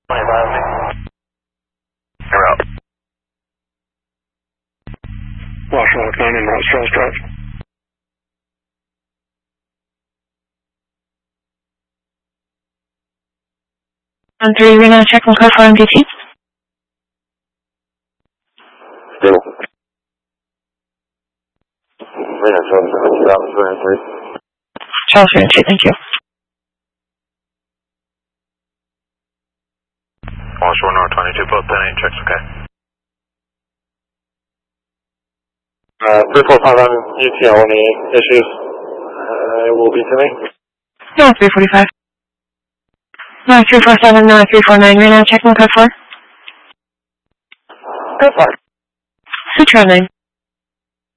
You're out. Washington 9 in Rouse Charles Drive. On 3, we're now checking code for MDT. Stable. Reno Charles 2003. Charles Reno 2, thank you. Onshore North 22, both 10-8 checks, okay. 345 on UTL, any issues? It will be to me. No, 345. No, 347, no, 349, we're now checking code for. Good luck. Sutra 9.